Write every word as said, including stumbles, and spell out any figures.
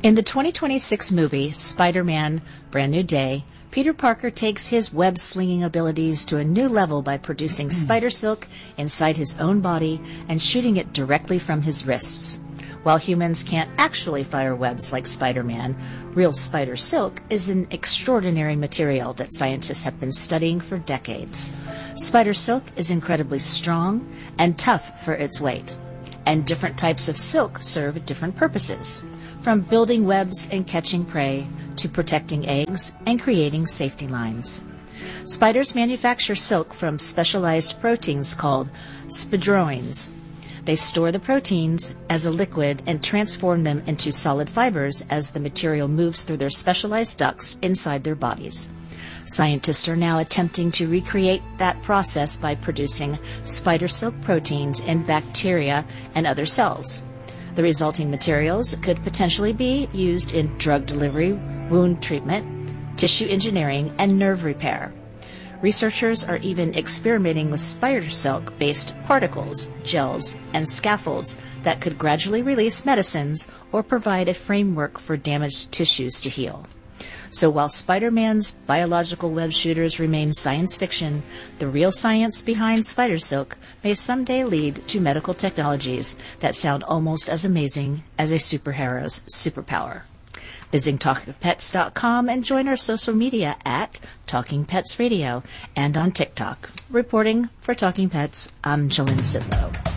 In the twenty twenty-six movie Spider-Man Brand New Day, Peter Parker takes his web-slinging abilities to a new level by producing spider silk inside his own body and shooting it directly from his wrists. While humans can't actually fire webs like Spider-Man, real spider silk is an extraordinary material that scientists have been studying for decades. Spider silk is incredibly strong and tough for its weight, and different types of silk serve different purposes, from building webs and catching prey to protecting eggs and creating safety lines. Spiders manufacture silk from specialized proteins called spidroins. They store the proteins as a liquid and transform them into solid fibers as the material moves through their specialized ducts inside their bodies. Scientists are now attempting to recreate that process by producing spider silk proteins in bacteria and other cells. The resulting materials could potentially be used in drug delivery, wound treatment, tissue engineering, and nerve repair. Researchers are even experimenting with spider silk-based particles, gels, and scaffolds that could gradually release medicines or provide a framework for damaged tissues to heal. So while Spider-Man's biological web shooters remain science fiction, the real science behind spider silk may someday lead to medical technologies that sound almost as amazing as a superhero's superpower. Visit talking pets dot com and join our social media at Talking Pets Radio and on TikTok. Reporting for Talking Pets, I'm Jalyn Sidlow.